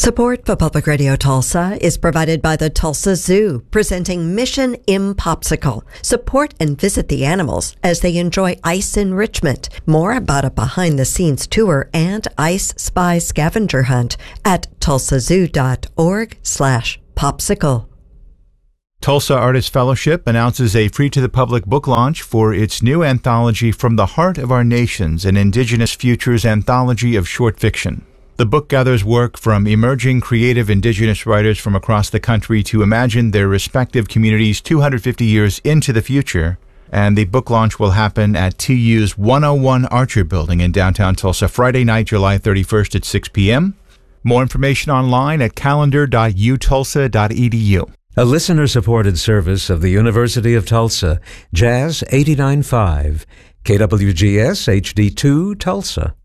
Support for Public Radio Tulsa is provided by the Tulsa Zoo, presenting Mission Impopsicle. Support and visit the animals as they enjoy ice enrichment. More about a behind-the-scenes tour and Ice Spy scavenger hunt at tulsazoo.org/popsicle. Tulsa Artist Fellowship announces a free-to-the-public book launch for its new anthology, From the Heart of Our Nations, an Indigenous Futures anthology of short fiction. The book gathers work from emerging creative Indigenous writers from across the country to imagine their respective communities 250 years into the future. And the book launch will happen at TU's 101 Archer Building in downtown Tulsa, Friday night, July 31st at 6 p.m. More information online at calendar.utulsa.edu. A listener-supported service of the University of Tulsa, Jazz 89.5, KWGS HD2 Tulsa.